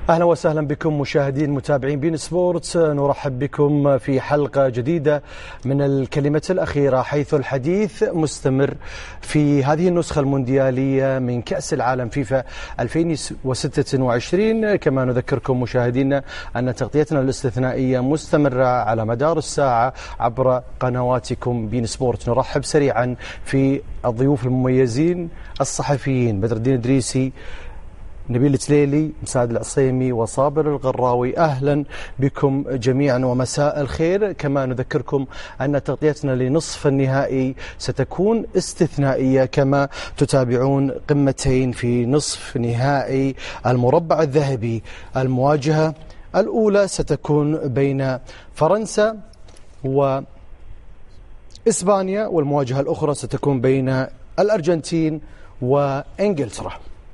أهلا وسهلا بكم مشاهدين متابعين بين سبورت. نرحب بكم في حلقة جديدة من الكلمة الأخيرة، حيث الحديث مستمر في هذه النسخة المونديالية من كأس العالم فيفا 2026. كما نذكركم مشاهدينا أن تغطيتنا الاستثنائية مستمرة على مدار الساعة عبر قنواتكم بين سبورت. نرحب سريعا في الضيوف المميزين الصحفيين بدر الدين إدريسي، نبيل التليلي، مساعد العصيمي وصابر الغراوي. أهلا بكم جميعا ومساء الخير. كما نذكركم أن تغطيتنا لنصف النهائي ستكون استثنائية، كما تتابعون قمتين في نصف نهائي المربع الذهبي. المواجهة الأولى ستكون بين فرنسا وإسبانيا، والمواجهة الأخرى ستكون بين الأرجنتين وإنجلترا.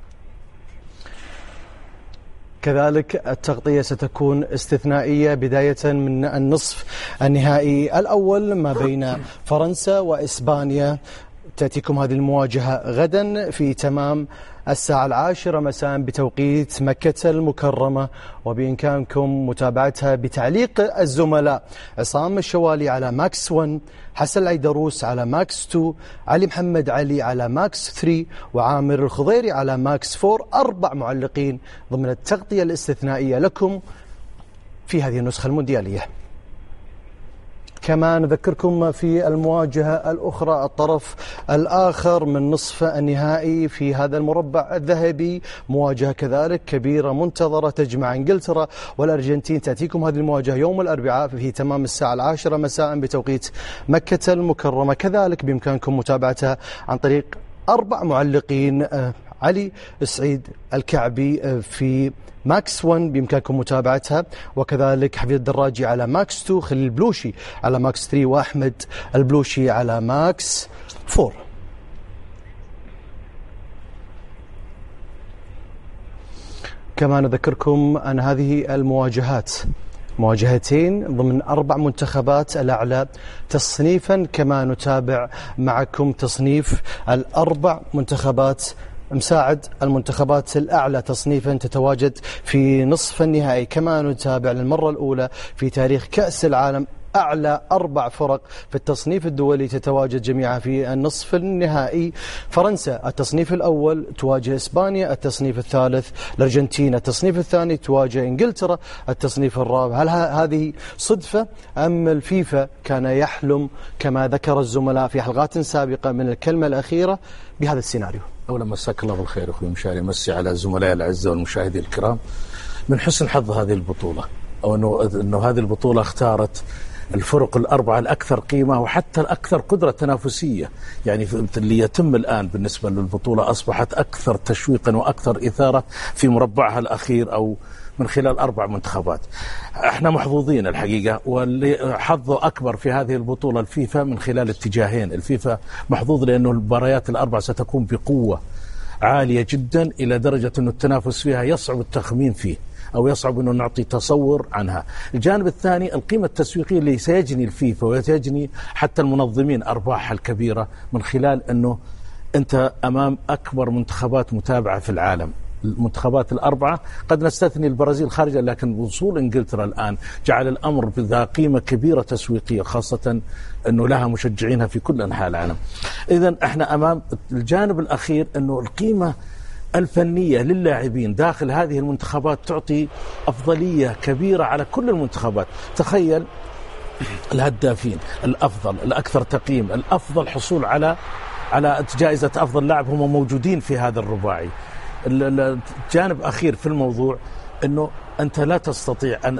كذلك التغطية ستكون استثنائية بداية من النصف النهائي الأول ما بين فرنسا وإسبانيا. تأتيكم هذه المواجهة غدا في تمام الساعة 10 مساء بتوقيت مكة المكرمة، وبإمكانكم متابعتها بتعليق الزملاء عصام الشوالي على ماكس 1، حسن العيدروس على ماكس 2، علي محمد علي على ماكس 3، وعامر الخضيري على ماكس 4. 4 معلقين ضمن التغطية الاستثنائية لكم في هذه النسخة المونديالية. كما نذكركم في المواجهة الأخرى، الطرف الآخر من نصف النهائي في هذا المربع الذهبي، مواجهة كذلك كبيرة منتظرة تجمع إنجلترا والأرجنتين. تأتيكم هذه المواجهة يوم الأربعاء في تمام الساعة 10 مساء بتوقيت مكة المكرمة. كذلك بإمكانكم متابعتها عن طريق 4 معلقين: علي سعيد الكعبي في ماكس 1 بإمكانكم متابعتها، وكذلك حفيظ الدراجي على ماكس 2، خليل البلوشي على ماكس 3، وأحمد البلوشي على ماكس 4. كما نذكركم أن هذه المواجهات مواجهتين ضمن 4 منتخبات الأعلى تصنيفا. كما نتابع معكم تصنيف 4 منتخبات مساعد المنتخبات الأعلى تصنيفا تتواجد في نصف النهائي. كما نتابع للمرة الأولى في تاريخ كأس العالم أعلى 4 فرق في التصنيف الدولي تتواجد جميعا في النصف النهائي. فرنسا التصنيف الأول تواجه إسبانيا التصنيف الثالث، الأرجنتين التصنيف الثاني تواجه إنجلترا التصنيف الرابع. هل هذه صدفة أم الفيفا كان يحلم كما ذكر الزملاء في حلقات سابقة من الكلمة الأخيرة بهذا السيناريو؟ أولا مساك الله بالخير أخوي مشاري، مسي على زملائي الأعزاء والمشاهدين الكرام. من حسن حظ هذه البطولة أو أنه هذه البطولة اختارت الفرق ال4 الأكثر قيمة وحتى الأكثر قدرة تنافسية. يعني اللي يتم الآن بالنسبة للبطولة أصبحت أكثر تشويقا وأكثر إثارة في مربعها الأخير أو من خلال 4 منتخبات. احنا محظوظين الحقيقة، واللي حظه أكبر في هذه البطولة الفيفا من خلال اتجاهين. الفيفا محظوظ لأنه المباريات ال4 ستكون بقوة عالية جدا إلى درجة أنه التنافس فيها يصعب التخمين فيه أو يصعب أنه نعطي تصور عنها. الجانب الثاني القيمة التسويقية اللي سيجني الفيفا وسيجني حتى المنظمين أرباحها الكبيرة من خلال أنه أنت أمام أكبر منتخبات متابعة في العالم. المنتخبات ال4 قد نستثني البرازيل خارجا، لكن وصول إنجلترا الآن جعل الأمر بذا قيمة كبيرة تسويقية، خاصة أنه لها مشجعينها في كل أنحاء العالم. إذن احنا أمام الجانب الأخير أنه القيمة الفنية للاعبين داخل هذه المنتخبات تعطي أفضلية كبيرة على كل المنتخبات. تخيل الهدافين الأفضل، الأكثر تقييم، الأفضل حصول على جائزة أفضل لاعب هم موجودين في هذا الرباعي. الجانب أخير في الموضوع أنه أنت لا تستطيع أن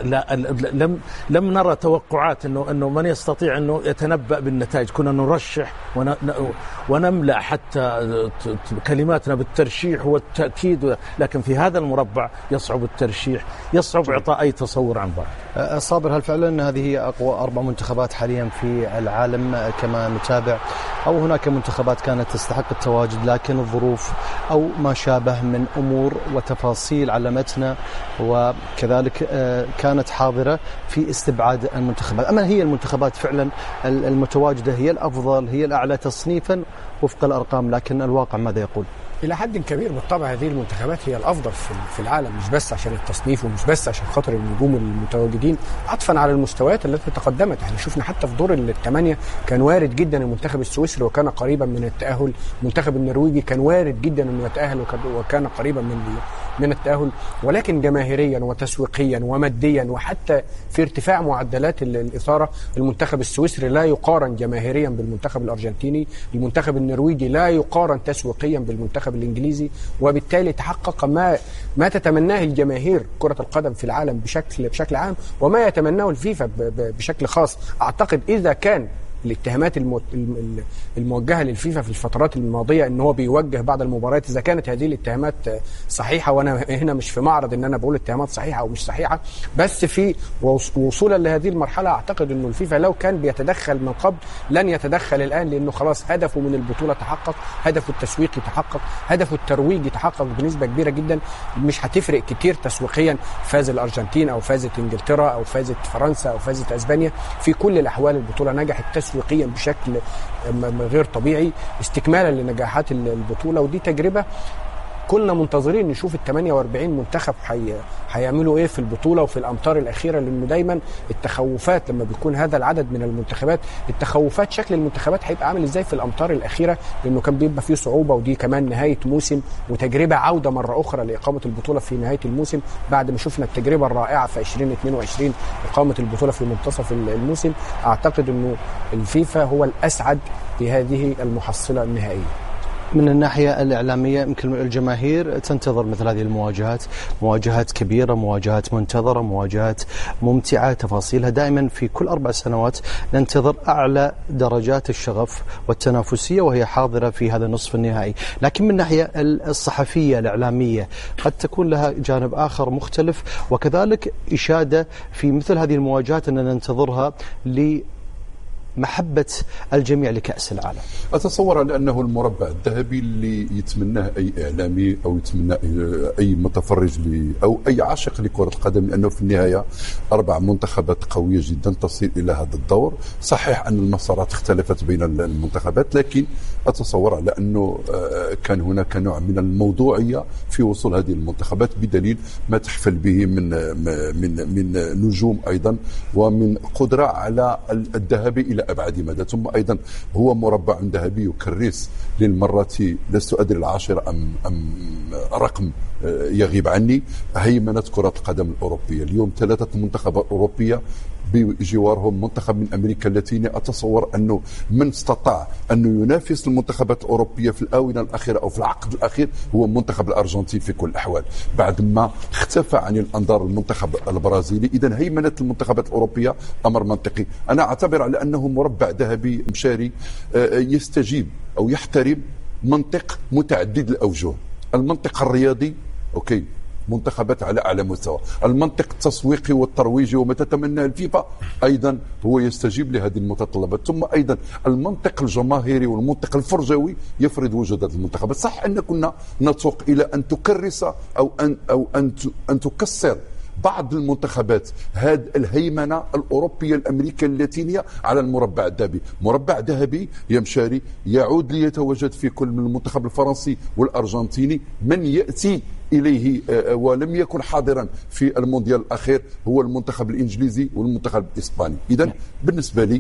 لم نرى توقعات أنه من يستطيع أنه يتنبأ بالنتائج. كنا نرشح ونملأ حتى كلماتنا بالترشيح والتأكيد، لكن في هذا المربع يصعب الترشيح، يصعب إعطاء أي تصور عن بعض. صابر، هل فعلا هذه هي أقوى 4 منتخبات حاليا في العالم كما نتابع، أو هناك منتخبات كانت تستحق التواجد لكن الظروف أو ما شابه من أمور وتفاصيل علمتنا وكذلك كانت حاضرة في استبعاد المنتخبات؟ أما هي المنتخبات فعلا المتواجدة هي الأفضل، هي الأعلى تصنيفا وفق الأرقام، لكن الواقع ماذا يقول؟ إلى حد كبير بالطبع هذه المنتخبات هي الأفضل في العالم، مش بس عشان التصنيف ومش بس عشان خاطر النجوم المتواجدين، عطفا على المستويات التي تقدمت. احنا شفنا حتى في دور الثمانية كان وارد جدا المنتخب السويسري وكان قريبا من التأهل، المنتخب النرويجي كان وارد جدا انه يتأهل وكان قريبا من التأهل، ولكن جماهيريا وتسويقيا وماديا وحتى في ارتفاع معدلات الإثارة المنتخب السويسري لا يقارن جماهيريا بالمنتخب الأرجنتيني، المنتخب النرويجي لا يقارن تسويقيا بالمنتخب الإنجليزي، وبالتالي تحقق ما تتمناه الجماهير كرة القدم في العالم بشكل عام وما يتمناه الفيفا بشكل خاص. أعتقد إذا كان الاتهامات الموجهة للفيفا في الفترات الماضية ان هو بيوجه بعض المباريات، اذا كانت هذه الاتهامات صحيحة، وانا هنا مش في معرض ان انا بقول اتهامات صحيحة او مش صحيحة، بس في وصولا لهذه المرحلة اعتقد انه الفيفا لو كان بيتدخل من قبل لن يتدخل الان، لانه خلاص هدفه من البطولة تحقق، هدفه التسويقي تحقق، هدفه الترويجي تحقق بنسبة كبيرة جدا. مش هتفرق كتير تسويقيا فاز الارجنتين او فازت انجلترا او فازت فرنسا او فازت اسبانيا، في كل الاحوال البطولة نجحت تسويقيا بشكل غير طبيعي استكمالا لنجاحات البطولة، ودي تجربة كلنا منتظرين نشوف ال 48 منتخب هيعملوا ايه في البطولة وفي الامتار الاخيرة، لانه دايما التخوفات لما بيكون هذا العدد من المنتخبات، التخوفات شكل المنتخبات هيبقى عامل ازاي في الامتار الاخيرة، لانه كان بيبقى فيه صعوبة، ودي كمان نهاية موسم وتجربة عودة مرة اخرى لاقامة البطولة في نهاية الموسم بعد ما شفنا التجربة الرائعة في 2022 اقامة البطولة في منتصف الموسم. اعتقد انه الفيفا هو الاسعد بهذه المحصلة النهائية. من الناحية الإعلامية يمكن الجماهير تنتظر مثل هذه المواجهات، مواجهات كبيرة، مواجهات منتظرة، مواجهات ممتعة، تفاصيلها دائما في كل 4 سنوات ننتظر أعلى درجات الشغف والتنافسية وهي حاضرة في هذا النصف النهائي. لكن من الناحية الصحفية الإعلامية قد تكون لها جانب آخر مختلف، وكذلك إشادة في مثل هذه المواجهات أن ننتظرها محبة الجميع لكأس العالم. أتصور على أنه المربع الذهبي اللي يتمناه أي إعلامي أو يتمناه أي متفرج أو أي عاشق لكرة القدم، لأنه في النهاية 4 منتخبات قوية جدا تصل إلى هذا الدور. صحيح أن المسارات اختلفت بين المنتخبات، لكن أتصور على أنه كان هناك نوع من الموضوعية في وصول هذه المنتخبات بدليل ما تحفل به من نجوم أيضا ومن قدرة على الذهاب إلى أبعد مدى. ثم أيضا هو مربع ذهبي يكرس للمرة لست أدري العاشرة أم رقم يغيب عني هيمنة كرة القدم الأوروبية. اليوم 3 منتخبات أوروبية بجوارهم منتخب من أمريكا اللاتينية. أتصور أنه من استطاع أنه ينافس المنتخبات الأوروبية في الآونة الأخيرة أو في العقد الأخير هو منتخب الأرجنتين في كل الأحوال، بعد ما اختفى عن الأنظار المنتخب البرازيلي. إذن هيمنة المنتخبات الأوروبية أمر منطقي. أنا أعتبر على أنه مربع ذهبي مشاري يستجيب أو يحترم منطق متعدد الأوجه، المنطق الرياضي أوكي منتخبات على أعلى مستوى، المنطق التسويقي والترويجي وما تتمناه الفيفا أيضا هو يستجيب لهذه المتطلبات، ثم أيضا المنطق الجماهيري والمنطق الفرجوي يفرض وجود هذه المنتخبات. صح أن كنا نتوق إلى أن تكرس أو أن تكسر بعض المنتخبات هذه الهيمنة الأوروبية الأمريكية اللاتينية على المربع الذهبي. مربع ذهبي يمشاري يعود ليتواجد في كل من المنتخب الفرنسي والأرجنتيني. من يأتي إليه ولم يكن حاضرا في المونديال الأخير هو المنتخب الإنجليزي والمنتخب الإسباني. إذن بالنسبة لي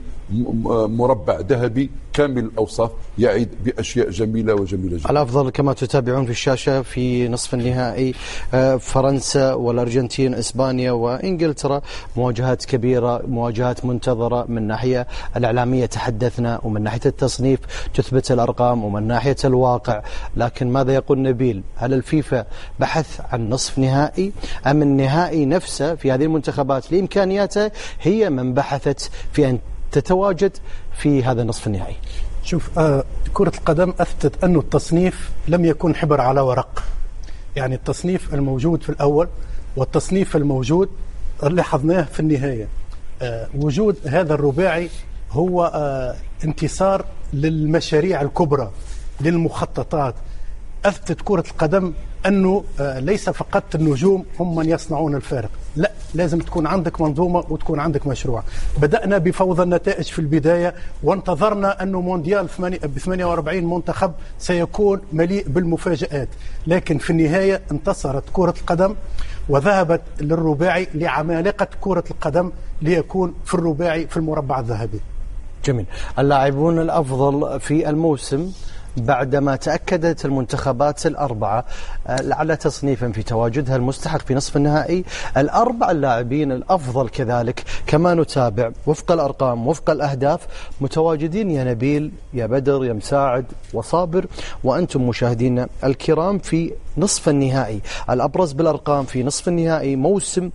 مربع ذهبي كامل الأوصاف يعيد بأشياء جميلة وجميلة جدا. الأفضل كما تتابعون في الشاشة في نصف النهائي فرنسا والأرجنتين، إسبانيا وإنجلترا، مواجهات كبيرة، مواجهات منتظرة. من ناحية الإعلامية تحدثنا، ومن ناحية التصنيف تثبت الأرقام، ومن ناحية الواقع. لكن ماذا يقول نبيل؟ هل الفيفا بحث عن نصف نهائي أم النهائي نفسه في هذه المنتخبات لإمكانياتها هي من بحثت في أن تتواجد في هذا النصف النهائي؟ شوف، كرة القدم أثبتت أن التصنيف لم يكن حبر على ورق. يعني التصنيف الموجود في الأول والتصنيف الموجود لاحظناه في النهاية. وجود هذا الرباعي هو انتصار للمشاريع الكبرى، للمخططات. أثبتت كرة القدم أنه ليس فقط النجوم هم من يصنعون الفارق، لا، لازم تكون عندك منظومة وتكون عندك مشروع. بدأنا بفوضى النتائج في البداية، وانتظرنا أنه مونديال ب 48 منتخب سيكون مليء بالمفاجآت، لكن في النهاية انتصرت كرة القدم وذهبت للرباعي لعمالقة كرة القدم ليكون في الرباعي في المربع الذهبي. جميل. اللاعبون الأفضل في الموسم بعدما تأكدت المنتخبات الأربعة على تصنيفا في تواجدها المستحق في نصف النهائي، الأربع اللاعبين الأفضل كذلك كما نتابع وفق الأرقام وفق الأهداف متواجدين يا نبيل يا بدر يا مساعد وصابر وأنتم مشاهدين الكرام في نصف النهائي. الأبرز بالأرقام في نصف النهائي موسم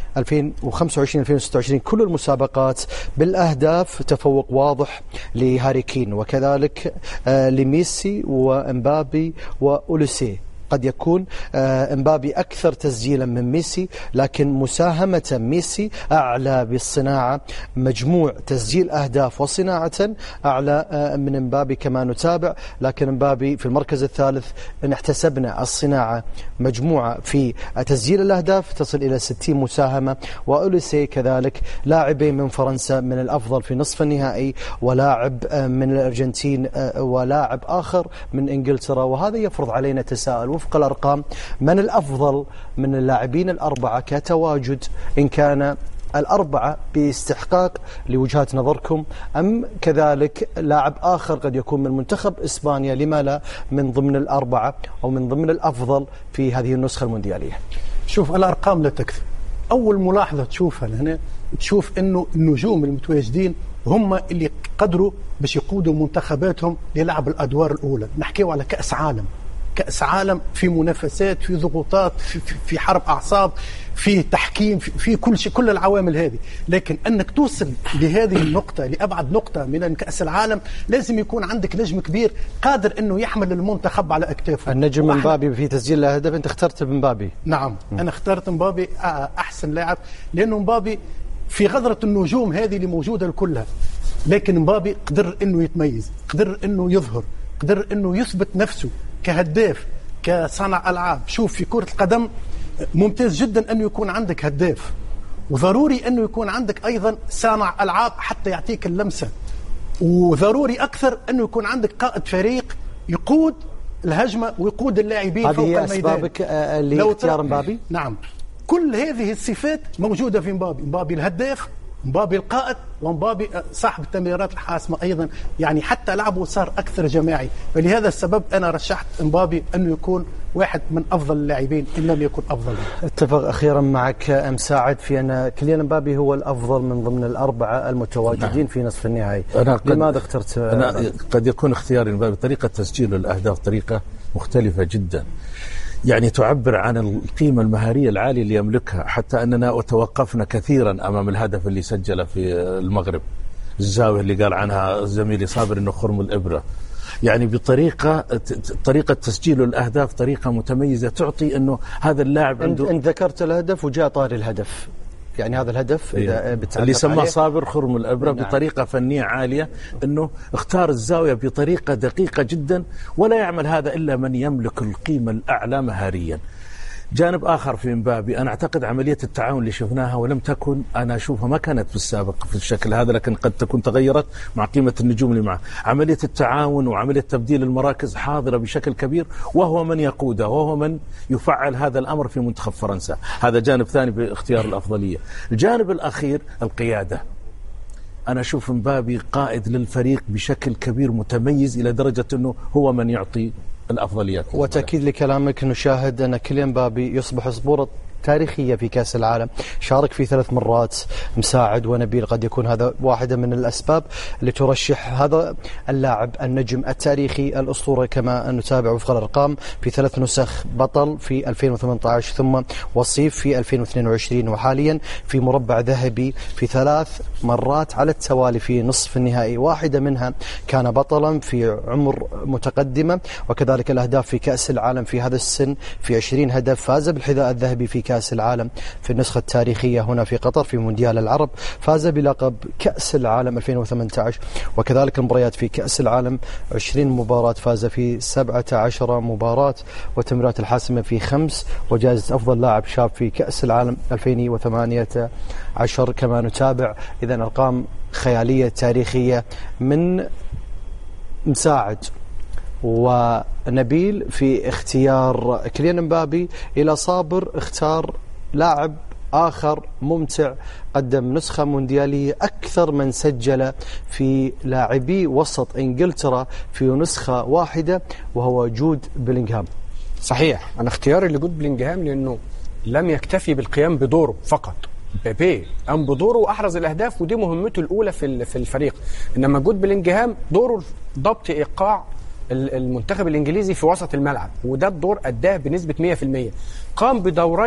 2025-2026 كل المسابقات بالأهداف تفوق واضح لهاري كين وكذلك لميسي وإمبابي وأوليسي. قد يكون إمبابي أكثر تسجيلا من ميسي، لكن مساهمة ميسي أعلى بالصناعة، مجموع تسجيل أهداف وصناعة أعلى من إمبابي كما نتابع، لكن إمبابي في المركز الثالث إن احتسبنا الصناعة مجموعة في تسجيل الأهداف تصل إلى 60 مساهمة. وأوليسي كذلك لاعبين من فرنسا من الأفضل في نصف النهائي، ولاعب من الأرجنتين ولاعب آخر من إنجلترا، وهذا يفرض علينا تساؤل وفق الأرقام من الأفضل من اللاعبين الأربعة كتواجد، إن كان الأربعة باستحقاق لوجهات نظركم أم كذلك لاعب آخر قد يكون من منتخب إسبانيا لما لا من ضمن الأربعة أو من ضمن الأفضل في هذه النسخة المونديالية. شوف الأرقام لا تكذب. أول ملاحظة تشوفها هنا تشوف أنه النجوم المتواجدين هم اللي قدروا باش يقودوا منتخباتهم للعب الأدوار الأولى. نحكيو على كأس عالم، كأس عالم في منافسات، في ضغوطات، في حرب أعصاب، في تحكيم، في كل شيء، كل العوامل هذه. لكن أنك توصل لهذه النقطة، لأبعد نقطة من كأس العالم، لازم يكون عندك نجم كبير قادر أنه يحمل المنتخب على أكتافه. النجم مبابي في تسجيل الهدف، أنت اخترت مبابي. نعم، أنا اخترت مبابي أحسن لاعب، لأنه مبابي في غذرة النجوم هذه اللي موجودة كلها، لكن مبابي قدر أنه يتميز، قدر أنه يظهر، قدر أنه يثبت نفسه كهداف، كصانع ألعاب. شوف في كرة القدم ممتاز جدا أنه يكون عندك هداف، وضروري أنه يكون عندك أيضا صانع ألعاب حتى يعطيك اللمسة، وضروري أكثر أنه يكون عندك قائد فريق يقود الهجمة ويقود اللاعبين فوق الميدان. هذه أسبابك لاختيار مبابي؟ نعم، كل هذه الصفات موجودة في مبابي. مبابي الهداف، مبابي القائد، ومبابي صاحب التمريرات الحاسمة أيضا، يعني حتى لعبه صار أكثر جماعي. فلهذا السبب أنا رشحت مبابي أنه يكون واحد من أفضل اللاعبين إن لم يكن أفضل. اتفق أخيرا معك مساعد في أن كيليان مبابي هو الأفضل من ضمن الأربعة المتواجدين في نصف النهائي. لماذا اخترت؟ أنا قد يكون اختياري مبابي طريقة تسجيل الأهداف طريقة مختلفة جدا، يعني تعبر عن القيمة المهارية العالية اللي يملكها، حتى أننا توقفنا كثيرا أمام الهدف اللي سجله في المغرب، الزاوية اللي قال عنها زميلي صابر أنه خرم الإبرة. يعني طريقة تسجيل الأهداف طريقة متميزة تعطي أنه هذا اللاعب عنده. أنت ذكرت الهدف وجاء طاري الهدف، يعني هذا الهدف اللي سماه صابر خرم الأبرة. نعم. بطريقة فنية عالية، أنه اختار الزاوية بطريقة دقيقة جدا، ولا يعمل هذا إلا من يملك القيمة الأعلى مهاريا. جانب آخر في مبابي، أنا أعتقد عملية التعاون اللي شفناها ولم تكن، أنا أشوفها ما كانت في السابق في الشكل هذا، لكن قد تكون تغيرت مع قيمة النجوم اللي معه. عملية التعاون وعملية تبديل المراكز حاضرة بشكل كبير، وهو من يقوده وهو من يفعل هذا الأمر في منتخب فرنسا. هذا جانب ثاني باختيار الأفضلية. الجانب الأخير القيادة، أنا أشوف مبابي قائد للفريق بشكل كبير متميز إلى درجة أنه هو من يعطي الأفضليات. وتأكيد لكلامك نشاهد أن كيليان مبابي يصبح أسطورة تاريخية في كأس العالم، شارك في 3 مرات. مساعد ونبيل قد يكون هذا واحدة من الأسباب اللي ترشح هذا اللاعب النجم التاريخي الأسطورة كما نتابع وفق الأرقام في 3 نسخ، بطل في 2018 ثم وصيف في 2022، وحاليا في مربع ذهبي في 3 مرات على التوالي في نصف النهائي، واحدة منها كان بطلا في عمر متقدمة، وكذلك الأهداف في كأس العالم في هذا السن في 20 هدف، فاز بالحذاء الذهبي في كأس كأس العالم في النسخة التاريخية هنا في قطر في مونديال العرب، فاز بلقب كأس العالم 2018، وكذلك المباريات في كأس العالم 20 مباراة، فاز في 17 مباراة، والتمريرات الحاسمة في 5، وجائزة أفضل لاعب شاب في كأس العالم 2018 كما نتابع. إذن أرقام خيالية تاريخية من مساعد ونبيل في اختيار كيليان مبابي إلى صابر اختار لاعب آخر ممتع قدم نسخة مونديالية أكثر من سجل في لاعبي وسط إنجلترا في نسخة واحدة، وهو جود بيلينغهام. صحيح، أنا اختياري لجود بيلينغهام لأنه لم يكتفي بالقيام بدوره فقط، بيبي قام بدوره وأحرز الأهداف، ودي مهمته الأولى في الفريق. إنما جود بيلينغهام دوره ضبط إيقاع المنتخب الإنجليزي في وسط الملعب، وده الدور أداه بنسبة 100%. قام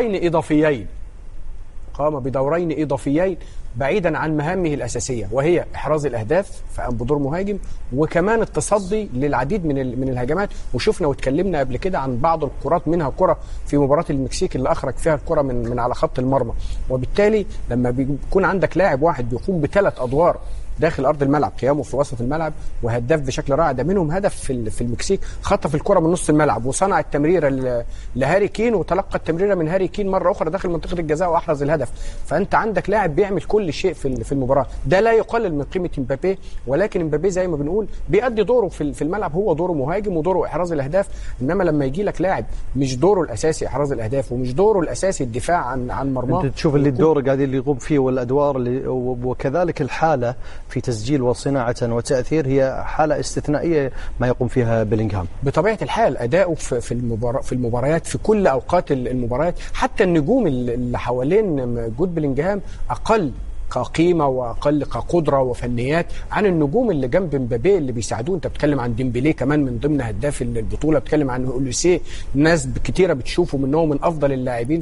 بدورين إضافيين بعيدا عن مهامه الأساسية، وهي إحراز الأهداف، فقام بدور مهاجم، وكمان التصدي للعديد من الهجمات. وشفنا واتكلمنا قبل كده عن بعض الكرات، منها كرة في مباراة المكسيك اللي أخرج فيها الكرة من على خط المرمى. وبالتالي لما بيكون عندك لاعب واحد بيقوم ب3 أدوار داخل أرض الملعب، قيامه في وسط الملعب وهداف بشكل رائع، ده منهم هدف في المكسيك، خطف الكرة من نص الملعب وصنع التمريرة لهاري كين، وتلقى التمريرة من هاري كين مرة أخرى داخل منطقة الجزاء وأحرز الهدف. فأنت عندك لاعب بيعمل كل شيء في المباراة. ده لا يقلل من قيمة مبابي، ولكن مبابي زي ما بنقول بيأدي دوره في الملعب، هو دوره مهاجم ودوره إحراز الأهداف. إنما لما يجي لك لاعب مش دوره الأساسي إحراز الأهداف ومش دوره الأساسي الدفاع عن مرماه، أنت تشوف اللي الدور قاعد اللي يقوم فيه والأدوار وكذلك الحالة في تسجيل وصناعة وتأثير هي حالة استثنائية ما يقوم فيها بيلينغهام. بطبيعة الحال أداؤه في المباريات في كل أوقات المباريات، حتى النجوم اللي حوالين جود بيلينغهام أقل كقيمة وأقل كقدرة وفنيات عن النجوم اللي جنب مبابي اللي بيساعدوه. أنت بتتكلم عن ديمبلي كمان من ضمن هداف البطولة، بتتكلم عن أوليسيه، ناس كتيرة بتشوفه منه من أفضل اللاعبين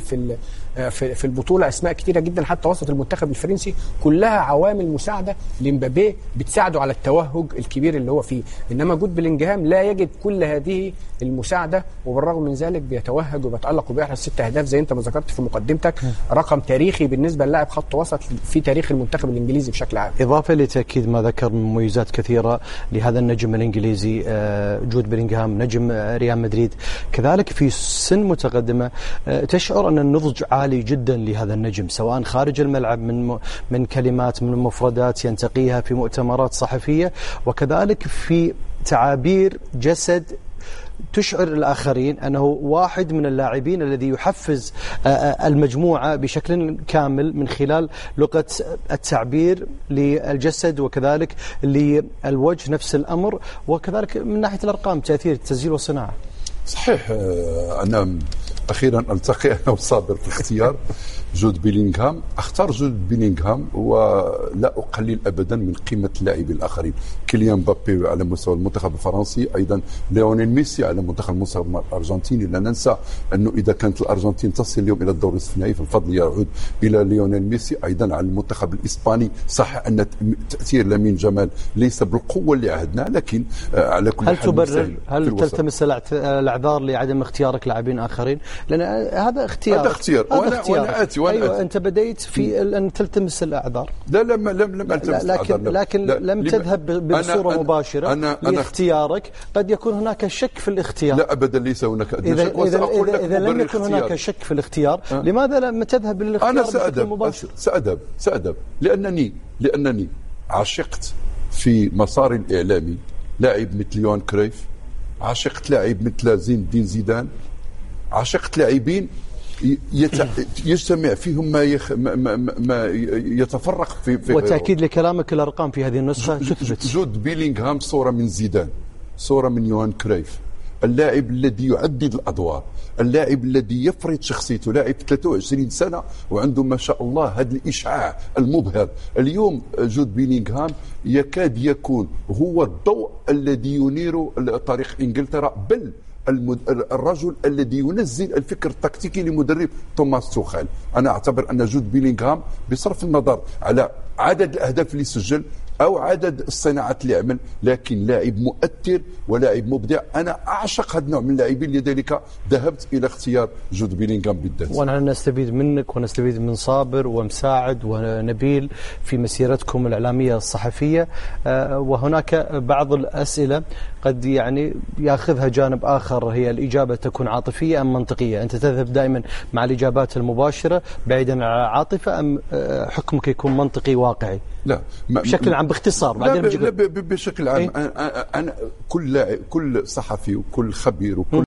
في البطولة، أسماء كتيرة جدا حتى وسط المنتخب الفرنسي، كلها عوامل مساعدة لمبابي بتساعده على التوهج الكبير اللي هو فيه. إنما جود بيلينغهام لا يجد كل هذه المساعدة، وبالرغم من ذلك بيتوهج وبيتألق وبيحرز 6 أهداف زي أنت ما ذكرت في مقدمتك، رقم تاريخي بالنسبة للاعب خط وسط في تاريخ المنتخب الإنجليزي بشكل عام. إضافة لتأكيد ما ذكر من مميزات كثيرة لهذا النجم الإنجليزي جود بيلينغهام نجم ريال مدريد، كذلك في سن متقدمة تشعر أن النضج عالي جدا لهذا النجم، سواء خارج الملعب من كلمات من مفردات ينتقيها في مؤتمرات صحفية، وكذلك في تعابير جسد تشعر الآخرين أنه واحد من اللاعبين الذي يحفز المجموعة بشكل كامل من خلال لغة التعبير للجسد وكذلك للوجه نفس الأمر، وكذلك من ناحية الأرقام تأثير التسجيل والصناعة. صحيح. أنا أخيرا ألتقي أنا وصابر في اختيار جود بيلينغهام. أختار جود بيلينغهام ولا أقلل أبدا من قيمة اللاعبين الآخرين، كيليان مبابي على مستوى المنتخب الفرنسي، أيضا ليونيل ميسي على منتخب الأرجنتيني. لا ننسى أنه إذا كانت الأرجنتين تصل اليوم إلى الدور الثنائي فالفضل يعود إلى ليونيل ميسي. أيضا على المنتخب الإسباني، صح أن تأثير لامين جمال ليس بالقوة اللي عهدناه، لكن على كل حال هل تلتمس الأعذار لعدم اختيارك لاعبين آخرين؟ لأن هذا اختيار. وأنا آتي. أيوة، أنت بديت في أن تلتمس الأعذار. لا لم ألتمس الأعذار، لكن لم تذهب بصورة مباشرة لاختيارك. قد يكون هناك شك في الاختيار. لا أبدا، ليس هناك أدنى شك. إذا لم يكن هناك شك في الاختيار، لماذا لم تذهب للاختيار بشكل مباشر؟ سأذهب لأنني عشقت في مساري الإعلامي لاعب مثل يوهان كرويف، عشقت لاعب مثل زين الدين زيدان، عشقت لاعبين يجتمع فيهم ما يتفرق في وتأكيد لكلامك الأرقام في هذه النسخة تثبت. جود بيلينغهام صورة من زيدان، صورة من يوهان كرويف، اللاعب الذي يعدد الأدوار، اللاعب الذي يفرض شخصيته، لاعب 23 سنة وعنده ما شاء الله هذا الإشعاع المبهر. اليوم جود بيلينغهام يكاد يكون هو الضوء الذي ينير طريق إنجلترا، بل الرجل الذي ينزل الفكر التكتيكي لمدرب توماس توخيل. أنا أعتبر أن جود بيلينغهام بصرف النظر على عدد الأهداف اللي سجل، أو عدد الصناعات اللي عمل، لكن لاعب مؤثر ولاعب مبدع. أنا أعشق هذا النوع من اللاعبين، لذلك ذهبت إلى اختيار جود بيلينغهام بالذات. ونحن نستفيد منك ونستفيد من صابر ومساعد ونبيل في مسيرتكم الإعلامية الصحفية. وهناك بعض الأسئلة قد يعني يأخذها جانب آخر، هي الإجابة تكون عاطفية أم منطقية؟ أنت تذهب دائما مع الإجابات المباشرة بعيدا عن العاطفة، أم حكمك يكون منطقي واقعي؟ لا بشكل عام باختصار. لا بشكل عام. أنا كل صحفي وكل خبير وكل